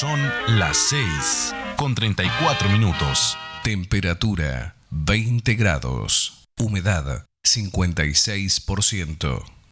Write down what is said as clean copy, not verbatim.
Son las 6:34. Temperatura 20 grados. Humedad 56%.